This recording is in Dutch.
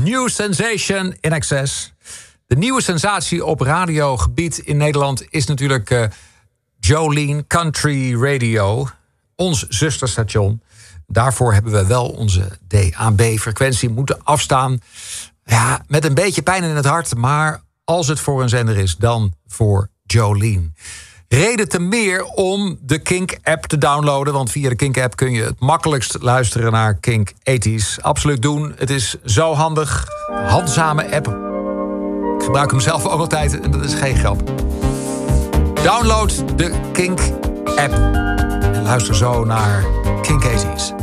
New Sensation in Excess. De nieuwe sensatie op radiogebied in Nederland is natuurlijk Jolene Country Radio. Ons zusterstation. Daarvoor hebben we wel onze DAB-frequentie moeten afstaan. Ja, met een beetje pijn in het hart. Maar als het voor een zender is, dan voor Jolene. Reden te meer om de Kink-app te downloaden. Want via de Kink-app kun je het makkelijkst luisteren naar Kink 80's. Absoluut doen. Het is zo handig. Handzame app. Ik gebruik hem zelf ook altijd en dat is geen grap. Download de Kink-app. En luister zo naar Kink 80's.